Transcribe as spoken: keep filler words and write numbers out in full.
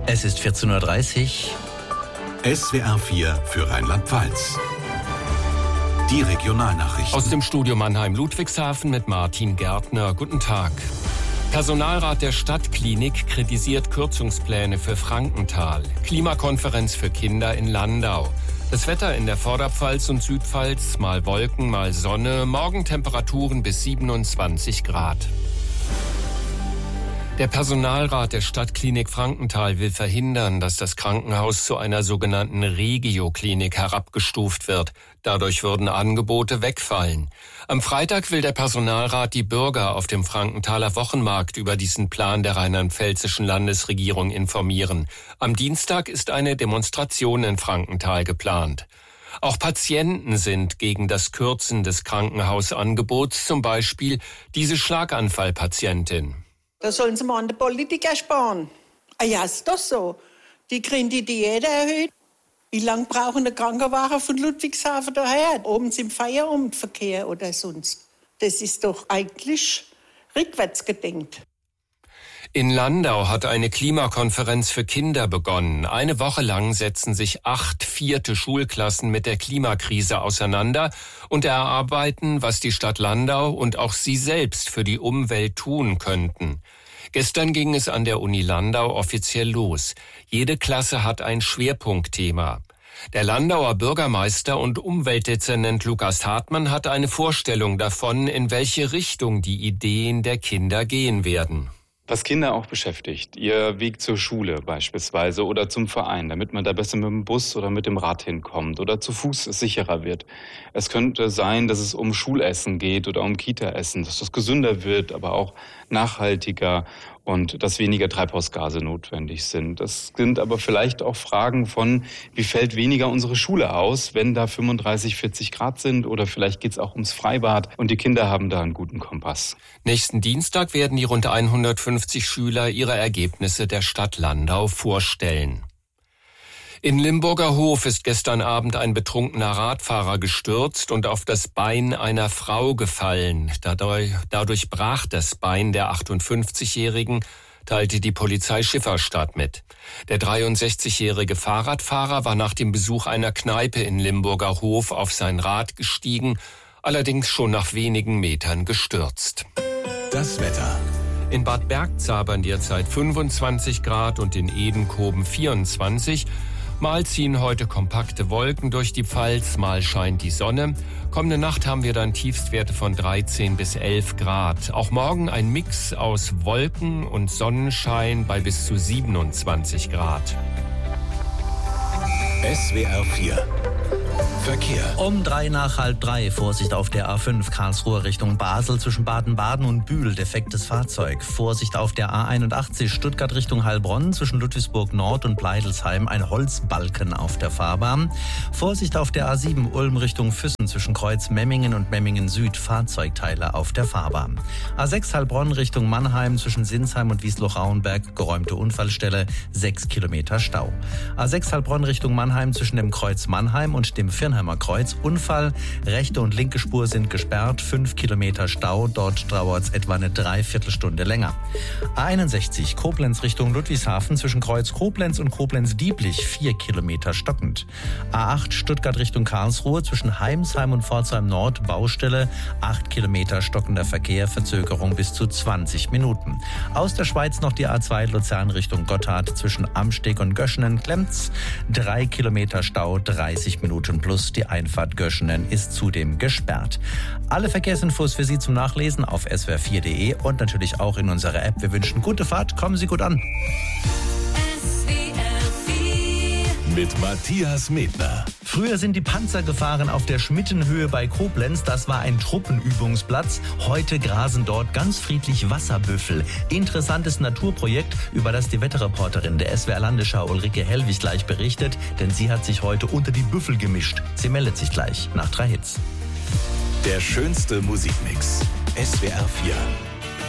Es ist vierzehn Uhr dreißig. S W R vier für Rheinland-Pfalz. Die Regionalnachrichten. Aus dem Studio Mannheim-Ludwigshafen mit Martin Gärtner. Guten Tag. Personalrat der Stadtklinik kritisiert Kürzungspläne für Frankenthal. Klimakonferenz für Kinder in Landau. Das Wetter in der Vorderpfalz und Südpfalz, mal Wolken, mal Sonne, Morgentemperaturen bis siebenundzwanzig Grad. Der Personalrat der Stadtklinik Frankenthal will verhindern, dass das Krankenhaus zu einer sogenannten Regio-Klinik herabgestuft wird. Dadurch würden Angebote wegfallen. Am Freitag will der Personalrat die Bürger auf dem Frankenthaler Wochenmarkt über diesen Plan der rheinland-pfälzischen Landesregierung informieren. Am Dienstag ist eine Demonstration in Frankenthal geplant. Auch Patienten sind gegen das Kürzen des Krankenhausangebots, zum Beispiel diese Schlaganfallpatientin. Da sollen sie mal an der Politiker sparen. Ah ja, ist doch so. Die kriegen die Diäte erhöht. Wie lange brauchen der Krankenwagen von Ludwigshafen daher? Oben im Feierabendverkehr oder sonst. Das ist doch eigentlich rückwärts gedenkt. In Landau hat eine Klimakonferenz für Kinder begonnen. Eine Woche lang setzen sich acht vierte Schulklassen mit der Klimakrise auseinander und erarbeiten, was die Stadt Landau und auch sie selbst für die Umwelt tun könnten. Gestern ging es an der Uni Landau offiziell los. Jede Klasse hat ein Schwerpunktthema. Der Landauer Bürgermeister und Umweltdezernent Lukas Hartmann hat eine Vorstellung davon, in welche Richtung die Ideen der Kinder gehen werden. Was Kinder auch beschäftigt, ihr Weg zur Schule beispielsweise oder zum Verein, damit man da besser mit dem Bus oder mit dem Rad hinkommt oder zu Fuß sicherer wird. Es könnte sein, dass es um Schulessen geht oder um Kita-Essen, dass das gesünder wird, aber auch nachhaltiger und dass weniger Treibhausgase notwendig sind. Das sind aber vielleicht auch Fragen von, wie fällt weniger unsere Schule aus, wenn da fünfunddreißig, vierzig Grad sind, oder vielleicht geht es auch ums Freibad und die Kinder haben da einen guten Kompass. Nächsten Dienstag werden die rund hundertfünfzig Schüler ihre Ergebnisse der Stadt Landau vorstellen. In Limburger Hof ist gestern Abend ein betrunkener Radfahrer gestürzt und auf das Bein einer Frau gefallen. Dadurch, dadurch brach das Bein der achtundfünfzigjährigen, teilte die Polizei Schifferstadt mit. Der dreiundsechzigjährige Fahrradfahrer war nach dem Besuch einer Kneipe in Limburger Hof auf sein Rad gestiegen, allerdings schon nach wenigen Metern gestürzt. Das Wetter. In Bad Bergzabern derzeit fünfundzwanzig Grad und in Edenkoben vierundzwanzig. Mal ziehen heute kompakte Wolken durch die Pfalz, mal scheint die Sonne. Kommende Nacht haben wir dann Tiefstwerte von dreizehn bis elf Grad. Auch morgen ein Mix aus Wolken und Sonnenschein bei bis zu siebenundzwanzig Grad. S W R vier Verkehr. Um drei nach halb drei. Vorsicht auf der A fünf Karlsruhe Richtung Basel zwischen Baden-Baden und Bühl. Defektes Fahrzeug. Vorsicht auf der A einundachtzig Stuttgart Richtung Heilbronn zwischen Ludwigsburg Nord und Bleidelsheim. Ein Holzbalken auf der Fahrbahn. Vorsicht auf der A sieben Ulm Richtung Füssen zwischen Kreuz Memmingen und Memmingen Süd. Fahrzeugteile auf der Fahrbahn. A sechs Heilbronn Richtung Mannheim zwischen Sinsheim und Wiesloch-Rauenberg. Geräumte Unfallstelle. sechs Kilometer Stau. A sechs Heilbronn Richtung Mannheim zwischen dem Kreuz Mannheim und dem Firnheimer Kreuz. Unfall. Rechte und linke Spur sind gesperrt. fünf Kilometer Stau. Dort dauert es etwa eine Dreiviertelstunde länger. A einundsechzig Koblenz Richtung Ludwigshafen zwischen Kreuz Koblenz und Koblenz-Dieblich. vier Kilometer stockend. A acht Stuttgart Richtung Karlsruhe zwischen Heimsheim und Pforzheim Nord. Baustelle. acht Kilometer stockender Verkehr. Verzögerung bis zu zwanzig Minuten. Aus der Schweiz noch die A zwei Luzern Richtung Gotthard zwischen Amsteg und Göschenen. Klemmt's. drei Kilometer Stau. dreißig Minuten plus. Die Einfahrt Göschenen ist zudem gesperrt. Alle Verkehrsinfos für Sie zum Nachlesen auf s w r vier punkt d e und natürlich auch in unserer App. Wir wünschen gute Fahrt, kommen Sie gut an. S W R vier mit Matthias Medner. Früher sind die Panzer gefahren auf der Schmittenhöhe bei Koblenz. Das war ein Truppenübungsplatz. Heute grasen dort ganz friedlich Wasserbüffel. Interessantes Naturprojekt, über das die Wetterreporterin der S W R Landesschau Ulrike Hellwig gleich berichtet. Denn sie hat sich heute unter die Büffel gemischt. Sie meldet sich gleich nach drei Hits. Der schönste Musikmix. S W R vier.